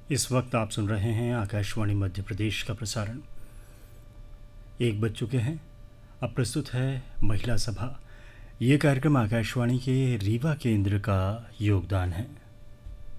इस वक्त आप सुन रहे हैं आकाशवाणी मध्य प्रदेश का प्रसारण। 1 बज चुके हैं। अब प्रस्तुत है महिला सभा। ये कार्यक्रम आकाशवाणी के रीवा केंद्र का योगदान है।